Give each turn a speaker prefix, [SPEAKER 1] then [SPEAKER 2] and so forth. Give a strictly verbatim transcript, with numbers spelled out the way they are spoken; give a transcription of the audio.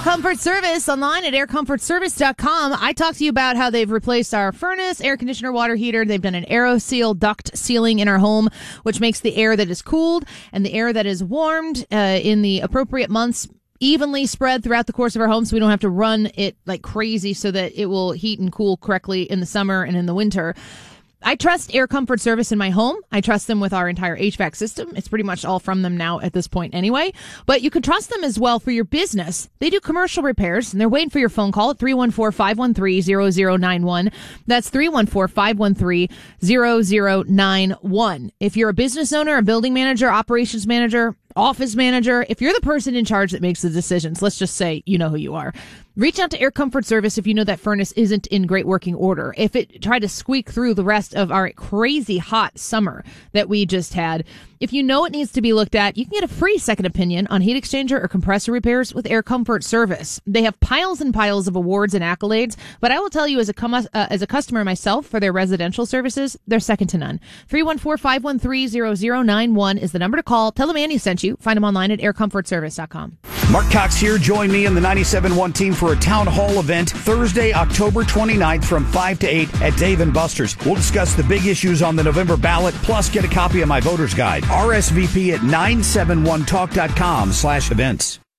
[SPEAKER 1] Comfort Service online at air comfort service dot com. I talked to you about how they've replaced our furnace, air conditioner, water heater. They've done an AeroSeal duct sealing in our home, which makes the air that is cooled and the air that is warmed uh, in the appropriate months evenly spread throughout the course of our home, so we don't have to run it like crazy so that it will heat and cool correctly in the summer and in the winter. I trust Air Comfort Service in my home. I trust them with our entire H V A C system. It's pretty much all from them now at this point anyway. But you can trust them as well for your business. They do commercial repairs, and they're waiting for your phone call at three one four, five one three, zero zero nine one. That's three one four, five one three, zero zero nine one. If you're a business owner, a building manager, operations manager, office manager, if you're the person in charge that makes the decisions, let's just say you know who you are. Reach out to Air Comfort Service if you know that furnace isn't in great working order. If it tried to squeak through the rest of our crazy hot summer that we just had. If you know it needs to be looked at, you can get a free second opinion on heat exchanger or compressor repairs with Air Comfort Service. They have piles and piles of awards and accolades, but I will tell you as a com- uh, as a customer myself for their residential services, they're second to none. three one four, five one three, zero zero nine one is the number to call. Tell them Andy sent you. Find them online at air comfort service dot com.
[SPEAKER 2] Mark Cox here. Join me and the ninety-seven point one team for a town hall event Thursday, October twenty-ninth from five to eight at Dave and Buster's. We'll discuss the big issues on the November ballot, plus get a copy of my voter's guide. R S V P at nine seven one talk dot com slash events.